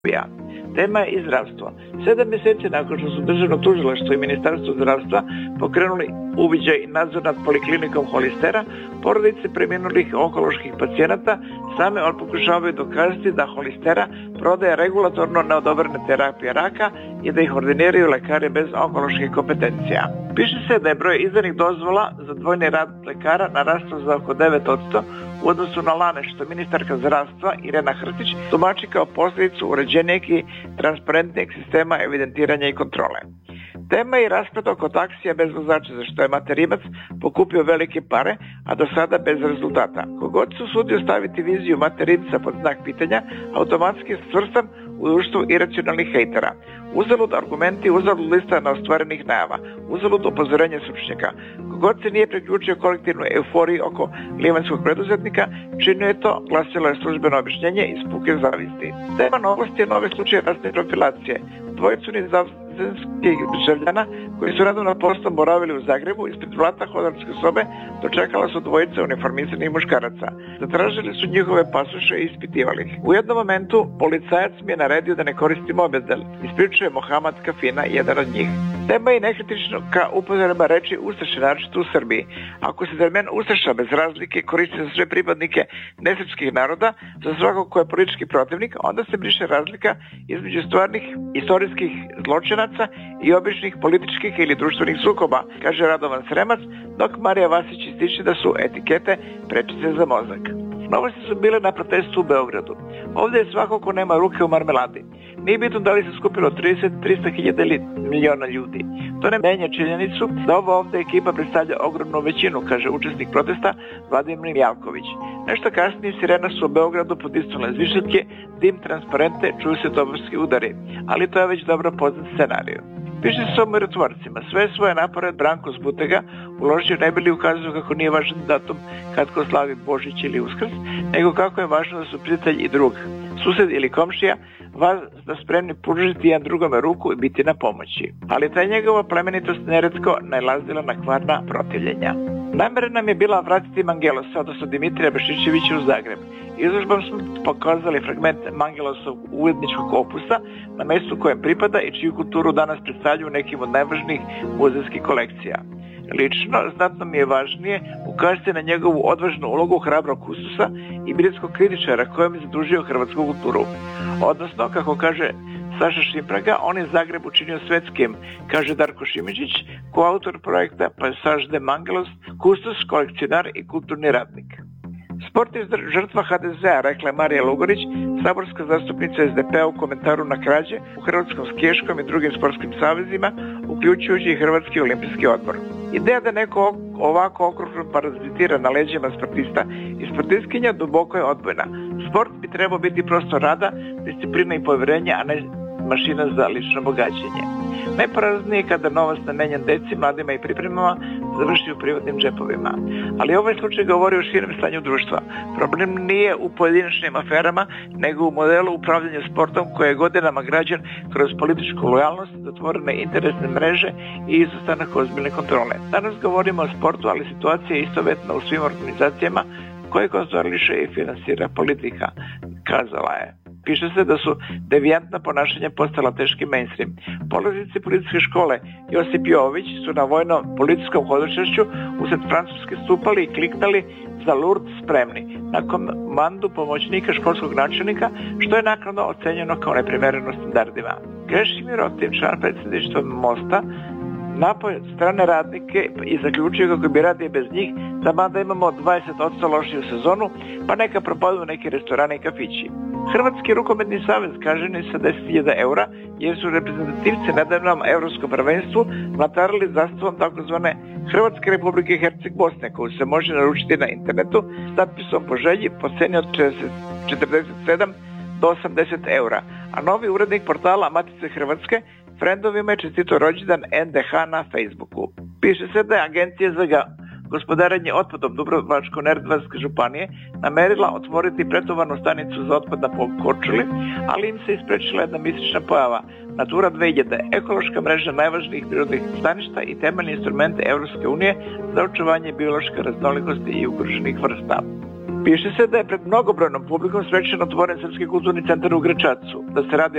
Tema je i zdravstvo. 7 mjeseci nakon što su Državno tužilaštvo i Ministarstvo zdravstva pokrenuli uviđaj i nadzor nad poliklinikom Holistera, porodice preminulih onkoloških pacijenata same pokušavaju dokazati da Holistera prodaje regulatorno neodobrene terapije raka i da ih ordiniraju lekari bez onkoloških kompetencija. Piše se da je broj izdanih dozvola za dvojni rad lekara narastao za oko 9% u odnosu na lane što ministarka zdravstva Irena Hrstić tumači kao posljedicu uređenijeg i transparentnijeg sistema evidentiranja i kontrole. Tema je i rasplet oko taksija bez vozača, za što je Mate Rimac pokupio velike pare, a do sada bez rezultata. Kogod se usudio staviti viziju Mate Rimca pod znak pitanja, automatski je svrstan u društvu iracionalnih hejtera. Uzalud argumenti, uzalud lista neostvarenih najava, uzalud upozorenja stručnjaka. Kogod se nije priključio kolektivnoj euforiji oko livanjskog preduzetnika, činio je to, glasilo je službeno objašnjenje iz puke zavisti. Tema novosti je novi slučaj rasne profilacije. Dvojicu nizozemskih državljana koji su redovno poslom boravili u Zagrebu ispred vrata hotelske sobe dočekala su dvojica uniformisanih muškaraca. Zatražili su njihove pasoše i ispitivali ih. U jednom momentu policajac mi je naredio da ne koristim mobitel, ispričao je Mohamed Kafina, jedan od njih. Tema je nekritično ka upozorima reči ustaše, naročito u Srbiji. Ako se termin ustaša bez razlike koristi za sve pripadnike nesrpskih naroda, za svakog ko je politički protivnik, onda se briše razlika između stvarnih istorijskih zločinaca i običnih političkih ili društvenih sukoba, kaže Radovan Sremac, dok Marija Vasić ističe da su etikete prečice za mozak. Novosti su bile na protestu u Beogradu. Ovdje je svako ko nema ruke u marmeladi. Nije bitno da li se skupilo 300.000 ili miliona ljudi. To ne menja činjenicu da ova ovdje ekipa predstavlja ogromnu većinu, kaže učesnik protesta Vladimir Jalković. Nešto kasnije sirena su u Beogradu potisnule zviždaljke, dim, transparente, čuju se topovski udari. Ali to je već dobro poznat scenarij. Piše se o mirotvorcima. Sve svoje napore Branko Zbutega uložio ne bi li ukazao kako nije važan datum kad ko slavi Božić ili Uskrs, nego kako je važno da su prijatelj i drug, sused ili komšija, vas da spremni pružiti jedan drugome ruku i biti na pomoći. Ali ta njegova plemenitost neretko nailazila na kvarna protivljenja. Namjera nam je bila vratiti Mangelosa, odnosno Dimitrija Bešićevića u Zagreb. Izložbom smo pokazali fragment Mangelosovog uredničkog opusa na mjestu kojem pripada i čiju kulturu danas predstavljaju nekim od najvažnijih muzejskih kolekcija. Lično, znatno mi je važnije ukazati na njegovu odvažnu ulogu hrabrog kustosa i britskog kritičara kojom je zadužio hrvatsku kulturu. Odnosno, kako kaže Saša Šimpraga, on je Zagreb učinio svetskim, kaže Darko Šimičić, koautor projekta Passage de Mangelos, kustos, kolekcionar i kulturni radnik. Sport je žrtva HDZ-a, rekla je Marija Lugorić, saborska zastupnica SDP-a u komentaru na krađe u Hrvatskom skijaškom i drugim sportskim savezima, uključujući i Hrvatski olimpijski odbor. Ideja da neko ovako okrupno parazitira na leđima sportista i sportistkinja duboko je odbojna. Sport bi trebao biti prostor rada, disciplina i povjerenja, a ne mašina za lično bogaćenje. Najporaznije je kada novac namenjen deci, mladima i pripremama završi u privatnim džepovima. Ali ovaj slučaj govori o širem stanju društva. Problem nije u pojedinačnim aferama, nego u modelu upravljanja sportom koji je godinama građen kroz političku lojalnost, zatvorene interesne mreže i izostanak ozbiljne kontrole. Danas govorimo o sportu, ali situacija je istovetna u svim organizacijama koje kontroliše i finansira politika, kazala je. Piše se da su devijantna ponašanja postala teški mainstream. Polaznici policijske škole Josip Jović su na vojno-policijskom hodočašću usred Francuske stupali i kliknali za Lourdes spremni na komandu pomoćnika školskog načelnika, što je naknadno ocenjeno kao neprimjereno standardima. Krešimir Rotim, član predsjedništva Mosta, napao strane radnike i zaključio kako bi radio bez njih, da mada imamo 20% lošiju sezonu, pa neka propadu neki restorani i kafići. Hrvatski rukometni savez kažnjen sa 10.000 eura jer su reprezentativci na nedavnom Europskom prvenstvu mlatarili zastavom takozvane Hrvatske Republike Herceg Bosne, koju se može naručiti na internetu s natpisom po želji po ceni od 47 do 80 eura. A novi urednik portala Matice Hrvatske frendovima je čestito rođendan NDH na Facebooku. Piše se da je Agencija za gospodarenje otpadom Dubrovačko-Neretvanske županije namerila otvoriti pretovarnu stanicu za otpad na Korčuli, ali im se isprečila jedna mistična pojava. Natura 2000, ekološka mreža najvažnijih prirodnih staništa i temeljni instrument Europske unije za očuvanje biološke raznolikosti i ugroženih vrsta. Piše se da je pred mnogobrojnom publikom svečano otvoren Srpski kulturni centar u Gračacu, da se radi